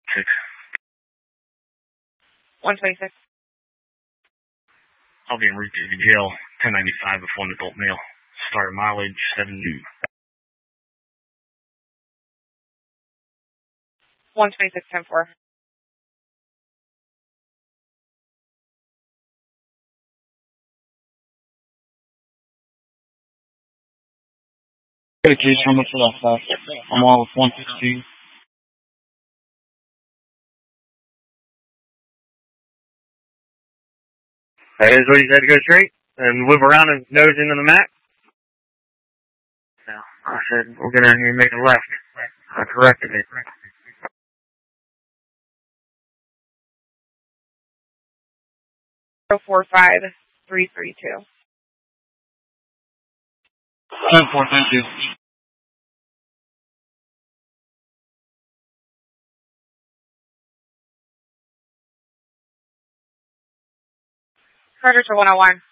6. 126. I'll be en route to the jail, 1095 with one adult male. Start mileage 72. 126, 10-4. Hey, Case, how much for that stuff? I'm all with 116. That is what he said to go straight and whip around and nose into the mat? No. I said, we're going to make a left. I corrected it. 045332. 10-4, thank you. Carter to 101.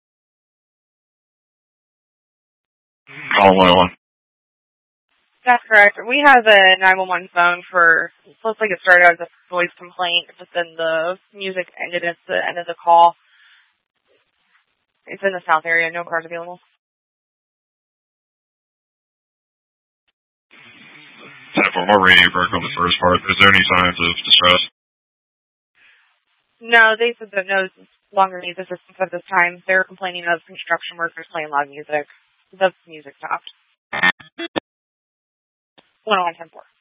Call 101. That's correct. We have a 911 phone for, looks like it started as a voice complaint, but then the music ended at the end of the call. It's in the south area, no cars available. 10-4, my radio broke on the first part. Is there any signs of distress? No, they said that no longer needs assistance at this time. They were complaining of construction workers playing loud music. The music stopped. 101, 10-4.